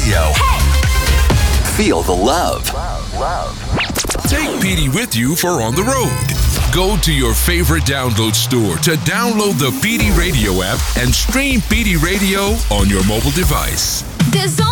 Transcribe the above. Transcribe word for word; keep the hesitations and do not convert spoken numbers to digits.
Radio. Feel the love. Take P D with you for on the road. Go to your favorite download store to download the P D Radio app and stream P D Radio on your mobile device.